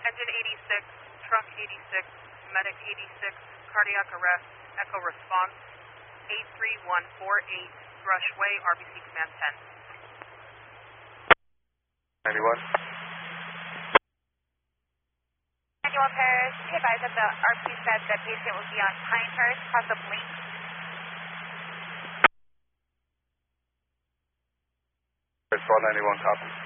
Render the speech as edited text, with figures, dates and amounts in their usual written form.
Engine 86, trunk 86, medic 86, cardiac arrest, echo response, 83148, Brush Way, RBC Command 10. 91. 91 Paris, be advised that the RP said the patient will be on Pinehurst, across the blink. It's 1291, copy.